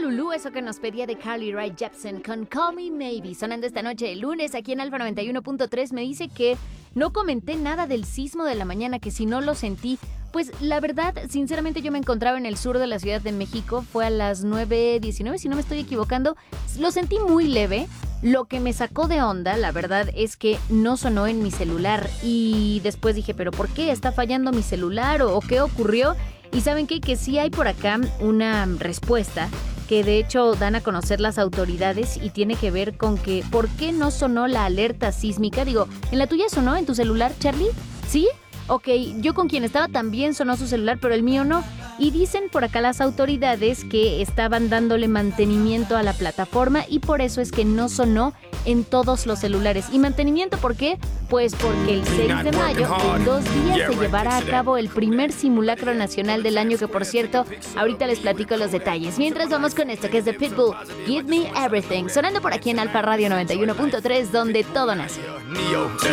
Lulú, eso que nos pedía de Carly Rae Jepsen con Call Me Maybe, sonando esta noche de lunes aquí en Alfa 91.3. Me dice que no comenté nada del sismo de la mañana, que si no lo sentí. Pues la verdad, sinceramente yo me encontraba en el sur de la Ciudad de México, fue a las 9:19, si no me estoy equivocando. Lo sentí muy leve. Lo que me sacó de onda, la verdad, es que no sonó en mi celular. Y después dije, ¿pero por qué? ¿Está fallando mi celular o qué ocurrió? Y ¿saben qué? Que sí hay por acá una respuesta que de hecho dan a conocer las autoridades y tiene que ver con que ¿por qué no sonó la alerta sísmica? Digo, ¿en la tuya sonó? ¿En tu celular, Charlie? ¿Sí? Ok, yo con quien estaba también sonó su celular, pero el mío no. Y dicen por acá las autoridades que estaban dándole mantenimiento a la plataforma y por eso es que no sonó en todos los celulares. ¿Y mantenimiento por qué? Pues porque el 6 de mayo, en 2 días, se llevará a cabo el primer simulacro nacional del año, que por cierto, ahorita les platico los detalles. Mientras vamos con esto que es de Pitbull, Give Me Everything, sonando por aquí en Alfa Radio 91.3, donde todo nació.